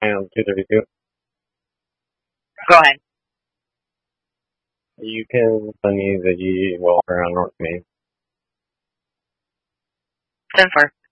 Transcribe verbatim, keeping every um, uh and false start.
am two thirty-two. Go ahead. You can send me the G welfare on North Main. ten four.